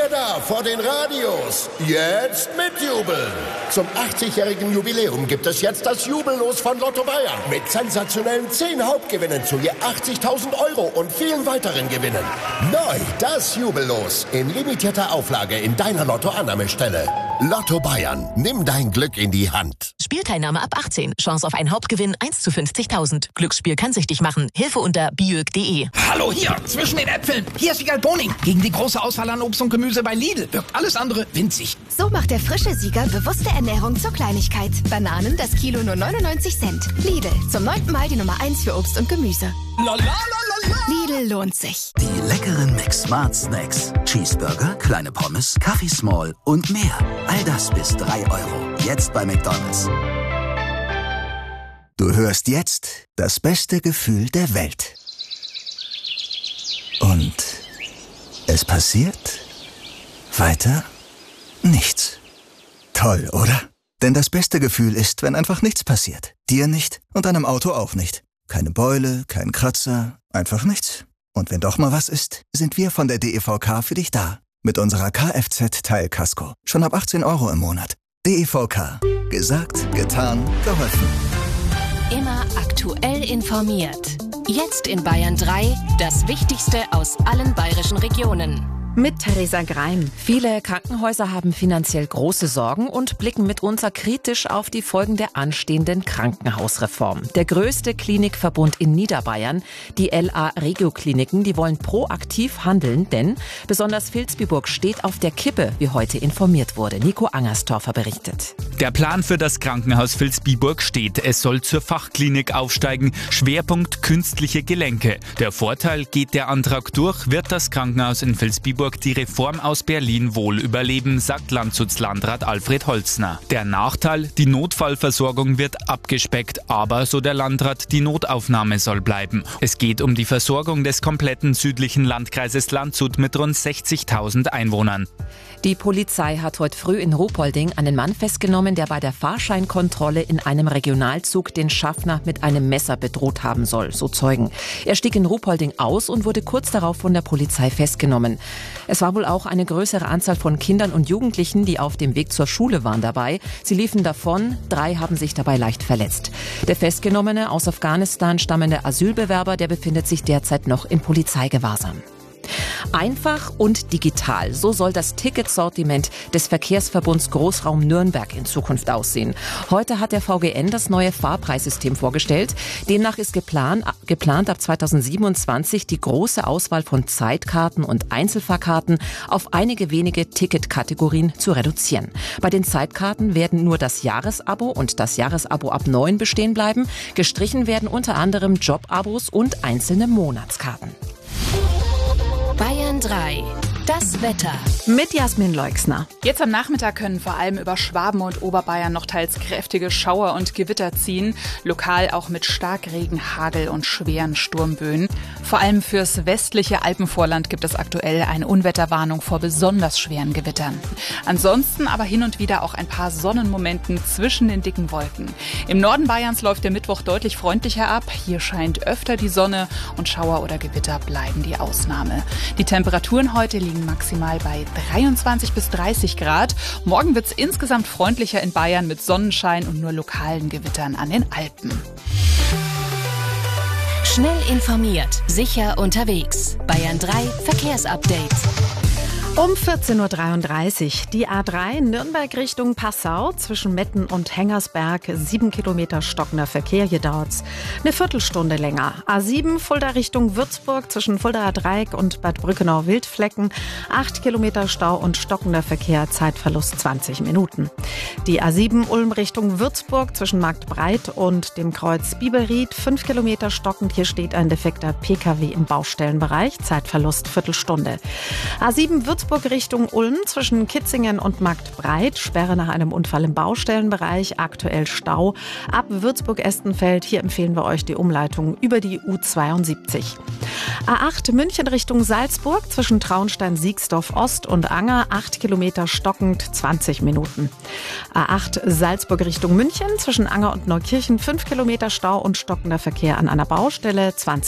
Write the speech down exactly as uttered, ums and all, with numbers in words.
ihr da vor den Radios, jetzt mitjubeln. Zum achtzigjährigen Jubiläum gibt es jetzt das Jubellos von Lotto Bayern. Mit sensationellen zehn Hauptgewinnen zu je achtzigtausend Euro und vielen weiteren Gewinnen. Neu das Jubellos in limitierter Auflage in deiner Lotto-Annahmestelle. Lotto Bayern, nimm dein Glück in die Hand. Spielteilnahme ab achtzehn. Chance auf einen Hauptgewinn eins zu fünfzigtausend. Glücksspiel kann süchtig machen. Hilfe unter biög punkt de. Hallo hier, zwischen den Äpfeln. Hier ist Siegal Boning. Gegen die große Auswahl an Obst und Gemüse bei Lidl wirkt alles andere winzig. So macht der frische Sieger bewusste Ernährung zur Kleinigkeit. Bananen das Kilo nur neunundneunzig Cent. Lidl, zum neunten Mal die Nummer eins für Obst und Gemüse. La, la, la, la, la. Lidl lohnt sich. Die leckeren McSmart Snacks. Cheeseburger, kleine Pommes, Kaffee Small und mehr. All das bis drei Euro. Jetzt bei McDonald's. Du hörst jetzt das beste Gefühl der Welt. Und es passiert weiter nichts. Toll, oder? Denn das beste Gefühl ist, wenn einfach nichts passiert. Dir nicht und deinem Auto auch nicht. Keine Beule, kein Kratzer, einfach nichts. Und wenn doch mal was ist, sind wir von der D E V K für dich da. Mit unserer Kfz-Teilkasko. Schon ab achtzehn Euro im Monat. D E V K. Gesagt, getan, geholfen. Immer aktuell informiert. Jetzt in Bayern drei, das Wichtigste aus allen bayerischen Regionen. Mit Theresa Greim. Viele Krankenhäuser haben finanziell große Sorgen und blicken mitunter kritisch auf die Folgen der anstehenden Krankenhausreform. Der größte Klinikverbund in Niederbayern, die L A Regio-Kliniken, die wollen proaktiv handeln, denn besonders Vilsbiburg steht auf der Kippe, wie heute informiert wurde. Nico Angerstorfer berichtet. Der Plan für das Krankenhaus Vilsbiburg steht. Es soll zur Fachklinik aufsteigen. Schwerpunkt künstliche Gelenke. Der Vorteil, geht der Antrag durch, wird das Krankenhaus in Vilsbiburg die Reform aus Berlin wohl überleben, sagt Landshutslandrat Alfred Holzner. Der Nachteil, die Notfallversorgung wird abgespeckt, aber, so der Landrat, die Notaufnahme soll bleiben. Es geht um die Versorgung des kompletten südlichen Landkreises Landshut mit rund sechzigtausend Einwohnern. Die Polizei hat heute früh in Ruhpolding einen Mann festgenommen, der bei der Fahrscheinkontrolle in einem Regionalzug den Schaffner mit einem Messer bedroht haben soll, so Zeugen. Er stieg in Ruhpolding aus und wurde kurz darauf von der Polizei festgenommen. Es war wohl auch eine größere Anzahl von Kindern und Jugendlichen, die auf dem Weg zur Schule waren, dabei. Sie liefen davon, drei haben sich dabei leicht verletzt. Der Festgenommene, aus Afghanistan stammende Asylbewerber, der befindet sich derzeit noch in Polizeigewahrsam. Einfach und digital, so soll das Ticketsortiment des Verkehrsverbunds Großraum Nürnberg in Zukunft aussehen. Heute hat der V G N das neue Fahrpreissystem vorgestellt. Demnach ist geplant, geplant ab zweitausendsiebenundzwanzig die große Auswahl von Zeitkarten und Einzelfahrkarten auf einige wenige Ticketkategorien zu reduzieren. Bei den Zeitkarten werden nur das Jahresabo und das Jahresabo ab neun bestehen bleiben. Gestrichen werden unter anderem Jobabos und einzelne Monatskarten. Bayern drei. Das Wetter. Mit Jasmin Leixner. Jetzt am Nachmittag können vor allem über Schwaben und Oberbayern noch teils kräftige Schauer und Gewitter ziehen. Lokal auch mit Starkregen, Hagel und schweren Sturmböen. Vor allem fürs westliche Alpenvorland gibt es aktuell eine Unwetterwarnung vor besonders schweren Gewittern. Ansonsten aber hin und wieder auch ein paar Sonnenmomenten zwischen den dicken Wolken. Im Norden Bayerns läuft der Mittwoch deutlich freundlicher ab. Hier scheint öfter die Sonne und Schauer oder Gewitter bleiben die Ausnahme. Die Temperaturen heute liegen maximal bei dreiundzwanzig bis dreißig Grad. Morgen wird es insgesamt freundlicher in Bayern mit Sonnenschein und nur lokalen Gewittern an den Alpen. Schnell informiert, sicher unterwegs. Bayern drei Verkehrsupdate. Um vierzehn Uhr dreiunddreißig, die A drei Nürnberg Richtung Passau zwischen Metten und Hengersberg, sieben Kilometer stockender Verkehr, hier dauert's eine Viertelstunde länger. A sieben Fulda Richtung Würzburg zwischen Fuldaer Dreieck und Bad Brückenau-Wildflecken, acht Kilometer Stau und stockender Verkehr, Zeitverlust zwanzig Minuten. Die A sieben Ulm Richtung Würzburg zwischen Marktbreit und dem Kreuz Biberried, fünf Kilometer stockend, hier steht ein defekter P K W im Baustellenbereich, Zeitverlust Viertelstunde. A sieben Würzburg Richtung Ulm zwischen Kitzingen und Marktbreit. Sperre nach einem Unfall im Baustellenbereich. Aktuell Stau. Ab Würzburg-Estenfeld. Hier empfehlen wir euch die Umleitung über die U zweiundsiebzig. A acht München Richtung Salzburg zwischen Traunstein-Siegsdorf-Ost und Anger. acht Kilometer stockend, zwanzig Minuten. A acht Salzburg Richtung München zwischen Anger und Neukirchen. fünf Kilometer Stau und stockender Verkehr an einer Baustelle. zwanzig